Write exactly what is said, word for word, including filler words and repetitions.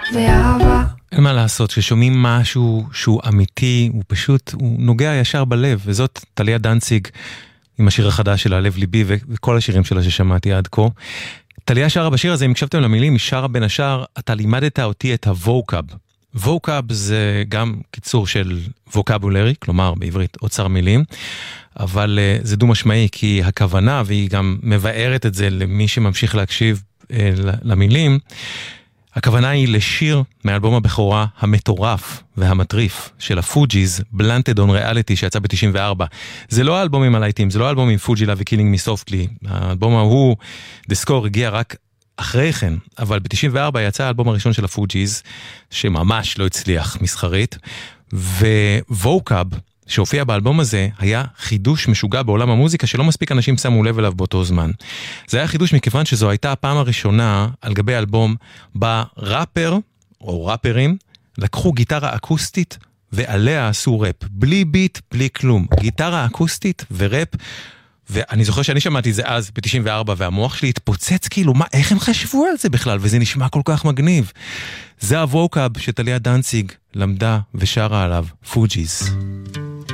ואהבה. אין מה לעשות, ששומעים משהו שהוא אמיתי, הוא פשוט, הוא נוגע ישר בלב, וזאת טליה דנציג עם השיר החדש שלה, לב ליבי, וכל השירים שלה ששמעתי עד כה. טליה שרה בשיר הזה, אם הקשבתם למילים, היא שרה בין השאר, אתה לימדת אותי את הווקאב. ווקאב זה גם קיצור של ווקאבולרי, כלומר בעברית אוצר מילים, אבל uh, זה דו משמעי, כי הכוונה, והיא גם מבארת את זה למי שממשיך להקשיב uh, למילים, הכוונה היא לשיר מאלבום הבכורה המטורף והמטריף של הפוג'יז, Blunted on Reality, שיצא ב-תשעים וארבע. זה לא האלבום עם הלייטים, זה לא האלבום עם פוג'י Love Killing Me Softly. האלבום ההוא, The Score, הגיע רק אחרי כן, אבל ב-תשעים וארבע יצא האלבום הראשון של הפוג'יז, שממש לא הצליח מסחרית, וווקאב, שהופיע באלבום הזה, היה חידוש משוגע בעולם המוזיקה, שלא מספיק אנשים שמו לב אליו באותו זמן. זה היה חידוש מכיוון שזו הייתה הפעם הראשונה, על גבי אלבום, בה ראפר, או ראפרים, לקחו גיטרה אקוסטית, ועליה עשו ראפ. בלי ביט, בלי כלום. גיטרה אקוסטית וראפ, ואני זוכר שאני שמעתי את זה אז, ב-תשעים וארבע, והמוח שלי התפוצץ כאילו, מה, איך הם חשבו על זה בכלל? וזה נשמע כל כך מגניב. זה הווקאב שטליה דנציג למדה ושרה עליו, פוג'יז.